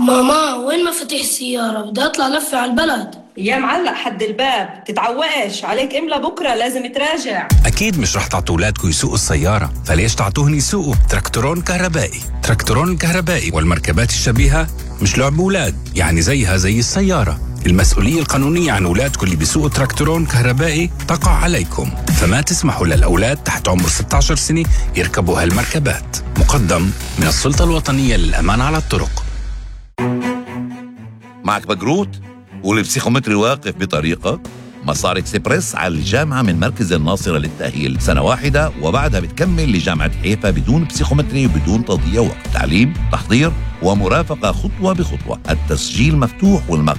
ماما وين مفاتيح السيارة؟ بدي أطلع لفة على البلد. يا معلق حد الباب، تتعوقش عليك، املا بكرة لازم تراجع. أكيد مش رح تعطوا أولادكم يسوقوا السيارة، فليش تعطوهن يسوقوا تراكتورون كهربائي؟ تراكتورون الكهربائي والمركبات الشبيهة مش لعب أولاد، يعني زيها زي السيارة. المسؤولية القانونية عن أولادكم اللي بيسوقوا تراكتورون كهربائي تقع عليكم، فما تسمحوا للأولاد تحت عمر 16 سنة يركبوا هالمركبات. مقدم من السلطة الوطنية للأمان على الطرق. معك بقروت والبسيخومتري واقف بطريقة؟ مسار اكسبريس على الجامعة من مركز الناصرة للتأهيل، سنة واحدة وبعدها بتكمل لجامعة حيفا بدون بسيخومتري وبدون تضييع وقت. تعليم، تحضير ومرافقة خطوة بخطوة. التسجيل مفتوح والمقر